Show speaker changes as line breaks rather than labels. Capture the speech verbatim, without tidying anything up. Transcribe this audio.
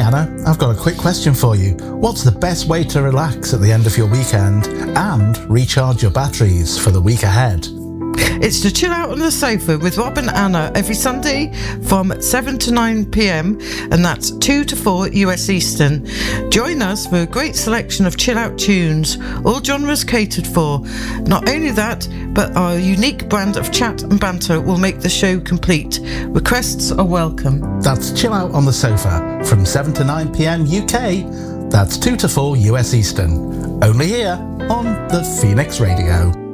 Anna, I've got a quick question for you. What's the best way to relax at the end of your weekend and recharge your batteries for the week ahead?
It's to chill out on the sofa with Rob and Anna every Sunday from seven to nine p.m, and that's two to four U S Eastern. Join us for a great selection of chill out tunes, all genres catered for. Not only that, but our unique brand of chat and banter will make the show complete. Requests are welcome.
That's Chill Out on the Sofa from seven to nine p.m. U K. That's two to four U S Eastern. Only here on the Phoenix Radio.